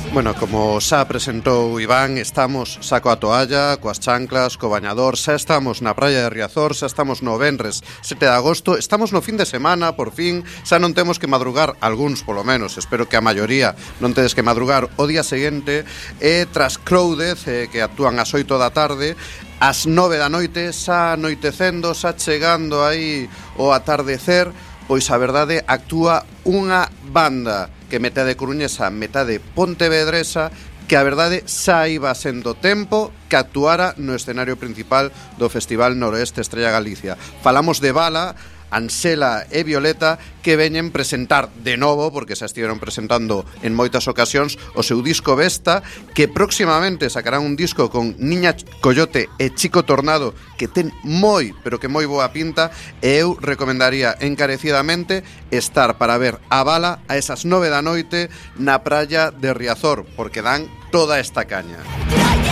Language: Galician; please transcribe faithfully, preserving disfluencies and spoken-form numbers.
Bueno, como xa presentou Iván, estamos saco a toalla, coas chanclas, co bañador, xa estamos na praia de Riazor, xa estamos no venres sete de agosto, estamos no fin de semana, por fin, xa non temos que madrugar, algúns polo menos, espero que a maioría non tedes que madrugar o día seguinte, e tras Croudez, eh, que actúan ás oito da tarde, ás nove da noite, xa anoitecendo, xa chegando aí o atardecer, pois a verdade actúa unha banda que metade coruñesa, metade pontevedresa, que a verdade xa iba sendo tempo que actuara no escenario principal do Festival Noroeste Estrella Galicia. Falamos de Bala, Ansela e Violeta, que veñen presentar de novo, porque xa estiveron presentando en moitas ocasións, o seu disco Vesta, que próximamente sacarán un disco con Niña Coyote e Chico Tornado, que ten moi, pero que moi boa pinta, e eu recomendaría encarecidamente estar para ver a Bala a esas nove da noite na praia de Riazor, porque dan toda esta caña.